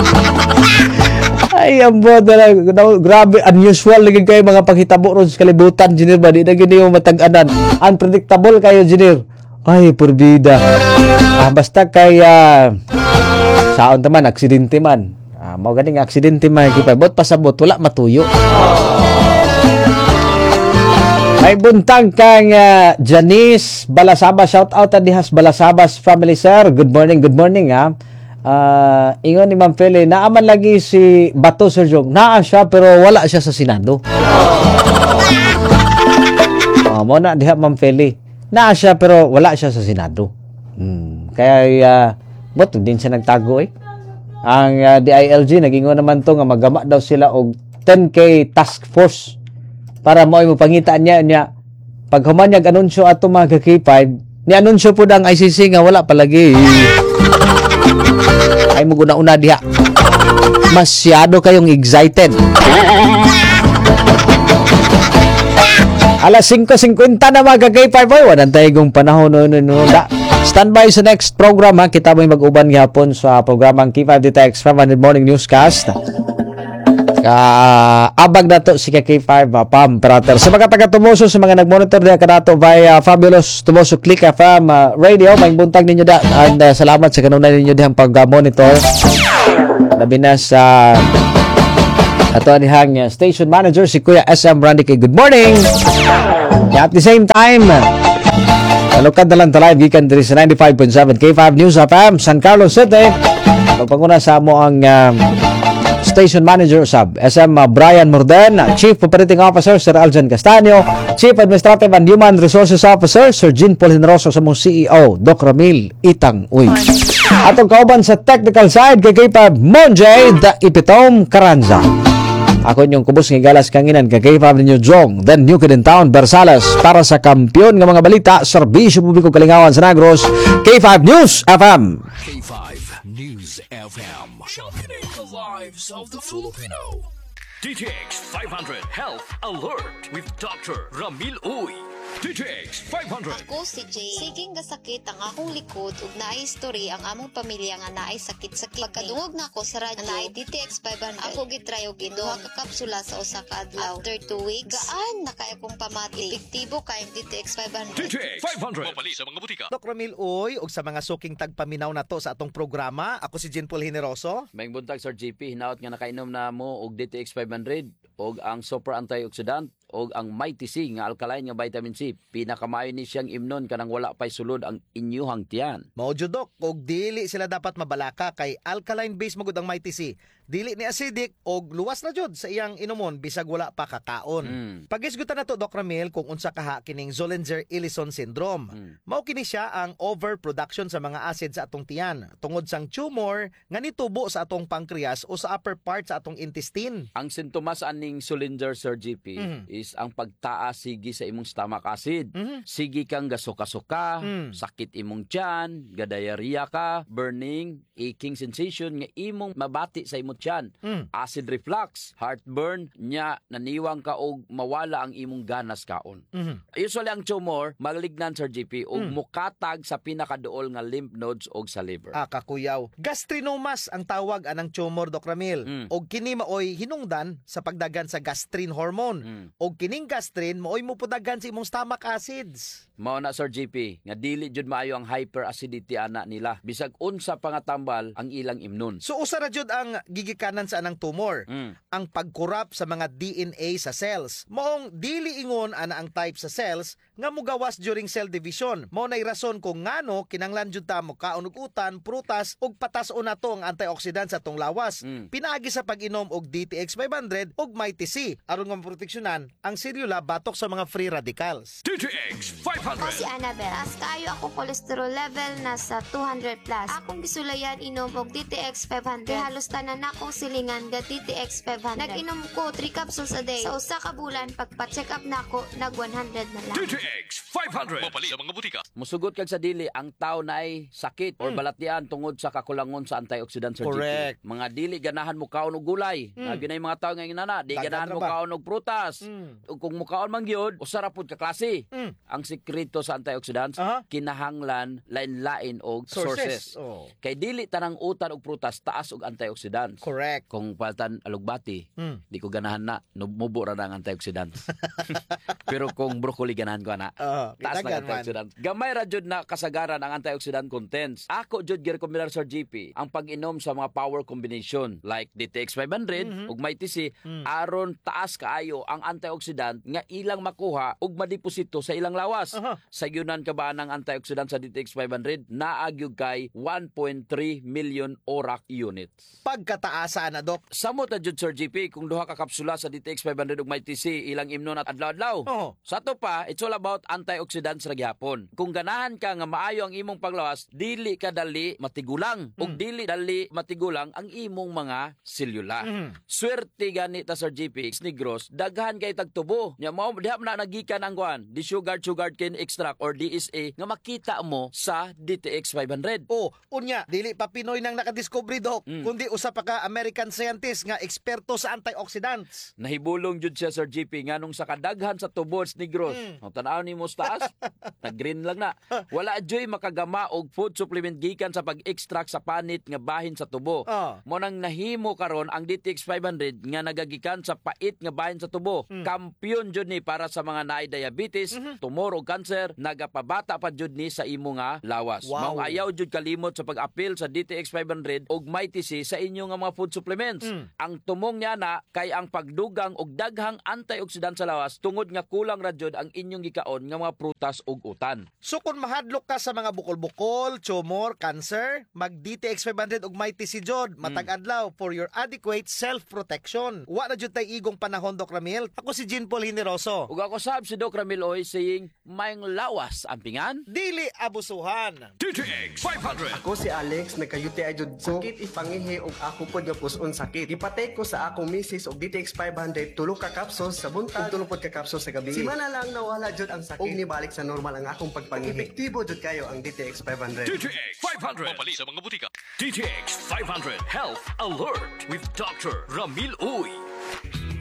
Ay, ambo na grabe, unusual lagi kayo mga paghitabo ron sa kalibutan, Engineer ba? Di na gini yung matag-anan. Unpredictable kayo, Engineer. Ay, purbida. Basta kaya saon taman, aksidente man. Mao ganing aksidente man, kipabot pasabot, wala matuyo. May buntang kang Janice Balasabas, shout out adihas Balasabas family, sir. Good morning ha. Ingon ni Ma'am Feli, naaman lagi si Bato Sir Jong. Naa siya pero wala siya sa Senado. Mo na diha Ma'am Feli. Naa siya pero wala siya sa Senado. Kaya bot din siya nagtago eh. Ang DILG nagingon naman to nga magama daw sila og 10K task force para mo pangitaan niya pag humanyag anunsyo ato mga K5 ni anunsyo po ang ICC nga wala palagi. Ay mo guna-una diha. Masyado kayong excited. Alas 5:50 na mga K5 boy. Walang tayong panahon no. Standby sa next program ha. Kita mo yung mag-uban gihapon sa programang K5 Detect 500 Morning Newscast. Abag na to si K5 Pam Prater. Sa mga taga-Tumoso, sa mga nag-monitor na kanato via Fabulous Tumoso Click FM Radio, may buntag ninyo da. And salamat sa kanunay ninyo dihang pag-monitor. Labi na sa ato anihang station manager si Kuya SM Randy. Good morning! At the same time, Talukad na lang live gikan diri sa 95.7 K5 News FM San Carlos City. Magpanguna sa mo ang Station Manager sub SM Brian Morden, Chief Operating Officer Sir Aljan Castaño, Chief Administrative and Human Resources Officer Sir Jean Paul Generoso sa mong CEO Doc Ramil Itang Uy. Atong kauban sa technical side kay K5 Monjay the Ipitom Caranza. Ako yung kubos ng galas kanginan kay K5 ninyo Jong, then New Kid in Town Bersales para sa kampiyon ng mga balita, serbisyo publiko kalingawan sa Negros, K5 News FM. K5 News FM. Sharpening the lives of the Filipino. DTX 500 Health Alert with Dr. Ramil Uy. DTX 500. Ako si Jay. Siging gasakit ang akong likod ug naay history ang among pamilya nga naay sakit-sakit. Pagkadungog na ako sa radyo naay DTX 500. Ako gitry og duha ka kapsula sa usa ka adlaw. After 2 weeks, gaan na kay akong pamati. Epektibo kay DTX 500. DTX 500. Mapali sa mga butika. Dr. Ramil Uy, ug sa mga suking tagpaminaw na to sa atong programa, ako si Jean Paul Generoso. May buntag Sir GP, hinaot nga nakainom na mo og DTX 500 og ang super antioxidant og ang Mighty C nga alkaline nga vitamin C. Pinakamayo ni siyang imnon kanang wala pay sulod ang inyuhang tiyan. Mao jud dok, og dili sila dapat mabalaka kay alkaline base magud ang Mighty C. Dili ni acidic og luwas na jud sa iyang inumon bisag wala pa kakaon. Pagisgutan na to Doc Ramil kung unsa kaha kining Zollinger-Ellison syndrome. Mao kini siya ang overproduction sa mga acid sa atong tiyan tungod sang tumor nga nitubo sa atong pancreas o sa upper part sa atong intestine. Ang sintomas aning Zollinger Sir GP is ang pagtaas sige sa imong stomach acid. Sige kang gasuka-suka, sakit imong tiyan, gadayarya ka, burning, aching sensation nga imong mabati sa imong tiyan, acid reflux, heartburn, nya naniwang ka og mawala ang imong ganas kaon. Usually ang tumor malignant Sir GP og mukatag sa pinakaduol nga lymph nodes og sa liver. Kakuyaw. Gastrinomas ang tawag anang tumor Doc Ramil. Og kini maoy hinungdan sa pagdagan sa gastrin hormone. Og kining gastrin maoy mupudagan sa imong stomach acids. Mao na Sir GP nga dili jud maayo ang hyperacidity ana nila bisag unsa pa nga tambal ang ilang imnon. So usa ra jud ang gigikanan sa anang tumor, ang pagkurap sa mga DNA sa cells. Maong dili ingon ana ang type sa cells nga mugawas during cell division. Mao nay rason kung ngano kinanglan jud ta mo kaon og utan, prutas ug patas-on nato ang antioxidant sa atong lawas. Pinaagi sa pag-inom og DTX 500 ug Mighty C aron nga maproteksyonan ang selula batok sa mga free radicals. DTX 500. Ako si Annabel. As kayo ako cholesterol level nasa 200 plus. Akong gisulayan inom og DTX 500. Halos tanan akong silingan ga DTX 500. Nag-inom ko 3 capsules a day. Sa usa ka bulan pagpa-check up nako nag 100 na lang. DTX 500. Mapali sa mga butika. Musugot kag sa dili ang tao naay sakit or balatian tungod sa kakulangon sa antioxidant Sir Correct. GP. Mga dili ganahan mo kaon og gulay. Lagi na yung mga tao nga inana, di Dagan ganahan ra mo ba? kaon og prutas. Ug kung mukaon man gyud, usara pud ka klase. Mm. Ang sekreto sa antioxidants, Aha. kinahanglan lain-lain og sources. Oh. Kay dili tanang utan og prutas taas og antioxidants. Correct. Kung paltan alugbati, di ko ganahan na, mubo ra na ang antioxidants. Pero kung broccoli ganahan ko na, taas na kitagan ang antioxidants. Gamay ra jud na kasagaran ang antioxidant contents. Ako jud girekomendar sa GP ang pag-inom sa mga power combination like DTX 500 ug may TC aron taas kaayo ang antioxidant nga ilang makuha ug madeposito sa ilang lawas. Sa yunan ka ba ng antioxidant sa DTX 500 naagyog kay 1.3 million ORAC units. Pagkataasa na, Dok. Samot na jud Sir GP kung duha ka kapsula sa DTX 500 ug may TC ilang imnon at adlaw-adlaw. Oo. Sa to pa, it's all about antioxidants ra gyapon. Kung ganahan ka nga maayo ang imong paglawas, dili ka dali matigulang ug dili dali matigulang ang imong mga selula. Swerte gani ta Sir GP Negros, daghan kay tagtubo. Nya mao diha na nagikan ang kuan, di sugar cane extract or DSA nga makita mo sa DTX 500. Oh, unya, dili pa Pinoy nang nakadiscovery, Dok, kundi usa pa ka American scientist nga eksperto sa antioxidants. Nahibulong jud siya Sir GP nganong sa kadaghan sa tubos Negros. Ang tanaw nimo sa taas, nag-green lang na. Wala joy makagama og food supplement gikan sa pag-extract sa panit nga bahin sa tubo. Mo nang nahimo karon ang DTX 500 nga nagagikan sa pait nga bahin sa tubo. Kampiyon jud ni para sa mga naay diabetes, tumor ug cancer, nagapabata pa jud ni sa imo nga lawas. Wow. Mao ayaw jud kalimot sa pag-apil sa DTX 500 ug may TC sa inyo nga mga food supplements. Ang tumong niya na kay ang pagdugang og daghang antioxidant sa lawas tungod nga kulang ra jud ang inyong gikaon nga mga prutas ug utan. So kung mahadlok ka sa mga bukol-bukol, tumor, cancer, mag DTX 500 ug may TC jod matag adlaw for your adequate self-protection. Wa na jud tay igong panahon, Dok Ramil. Ako si Jean Paul Generoso. Ug ako sab si Doc Ramil Oy saying mayang lawas ang pingan. Dili abusuhan. DTX 500. Ako si Alex, nagka-UTI jud ko. Sakit ipangihi og ako pod nga puson sakit. Ipatay ko sa akong misis og DTX 500 tulo ka kapsos sa buntag ug tulo pod ka kapsos sa gabi. Simana lang nawala jud ang sakit ug nibalik sa normal ang akong pagpangihi. Epektibo jud kayo ang DTX 500. DTX 500. Mabali sa mga butika. DTX 500 Health Alert with Dr. Ramil Uy.